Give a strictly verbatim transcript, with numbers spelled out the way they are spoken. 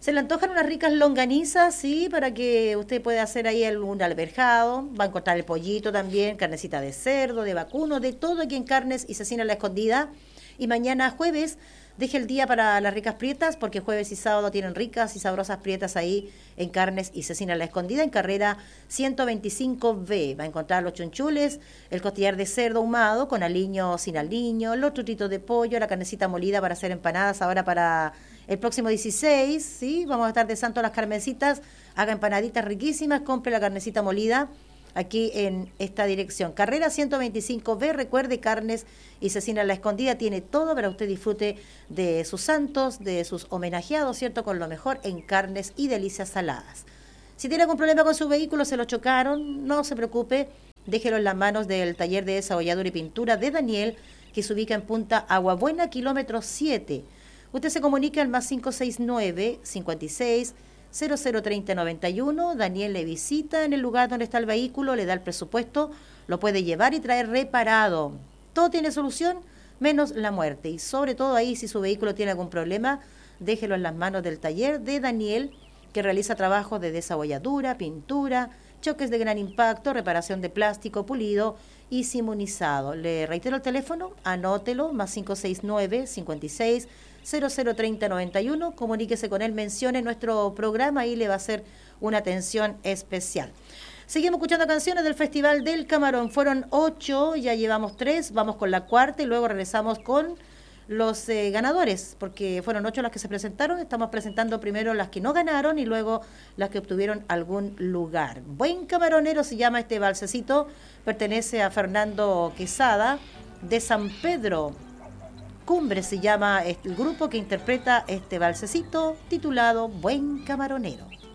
Se le antojan unas ricas longanizas, sí, para que usted pueda hacer ahí un alberjado. Va a encontrar el pollito también, carnecita de cerdo, de vacuno, de todo aquí en Carnes y Cecina La Escondida. Y mañana jueves, deje el día para las ricas prietas, porque jueves y sábado tienen ricas y sabrosas prietas ahí en Carnes y Cecina La Escondida, en carrera ciento veinticinco B. Va a encontrar los chunchules, el costillar de cerdo ahumado con aliño o sin aliño, los trutitos de pollo, la carnecita molida para hacer empanadas ahora para el próximo dieciséis, ¿sí? Vamos a estar de santo a las Carmencitas, haga empanaditas riquísimas, compre la carnecita molida aquí en esta dirección. Carrera ciento veinticinco B, recuerde, Carnes y Cecina La Escondida tiene todo para usted disfrute de sus santos, de sus homenajeados, ¿cierto? Con lo mejor en carnes y delicias saladas. Si tiene algún problema con su vehículo, se lo chocaron, no se preocupe, déjelo en las manos del taller de desabolladura y pintura de Daniel, que se ubica en Punta Aguabuena, kilómetro siete. Usted se comunica al más cinco seis nueve, cincuenta y seis, cero cero treinta, noventa y uno. Daniel le visita en el lugar donde está el vehículo, le da el presupuesto, lo puede llevar y traer reparado. Todo tiene solución, menos la muerte. Y sobre todo ahí, si su vehículo tiene algún problema, déjelo en las manos del taller de Daniel, que realiza trabajos de desabolladura, pintura, choques de gran impacto, reparación de plástico, pulido y simonizado. Le reitero el teléfono, anótelo, más cinco seis nueve, cincuenta y seis, cero cero treinta, noventa y uno. Comuníquese con él, mencione nuestro programa y le va a hacer una atención especial. Seguimos escuchando canciones del Festival del Camarón. Fueron ocho, ya llevamos tres, vamos con la cuarta y luego regresamos con los eh, ganadores, porque fueron ocho las que se presentaron. Estamos presentando primero las que no ganaron y luego las que obtuvieron algún lugar. Buen Camaronero se llama este balsecito, pertenece a Fernando Quesada de San Pedro. Cumbre se llama el grupo que interpreta este balsecito titulado Buen Camaronero.